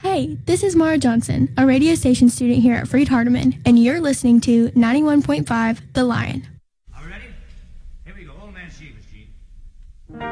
Hey, this is Mara Johnson, a radio station student here at Freed Hardeman, and you're listening to 91.5 The Lion. Are we ready? Here we go. Old man Sheevis, Gene.